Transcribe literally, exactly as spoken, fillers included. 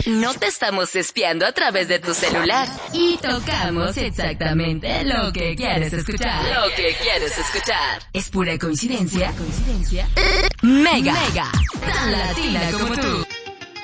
No te estamos espiando a través de tu celular. Y tocamos exactamente lo que quieres escuchar. Lo que quieres escuchar. ¿Es pura coincidencia? ¿Coincidencia? Mega. Mega. Tan latina como tú.